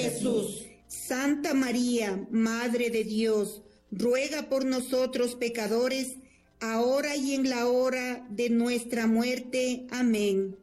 Jesús. Santa María, Madre de Dios, ruega por nosotros pecadores, ahora y en la hora de nuestra muerte. Amén.